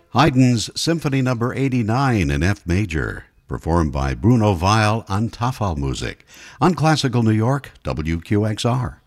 Haydn's Symphony No. 89 in F major, performed by Bruno Weil on Tafel Music, on Classical New York, WQXR.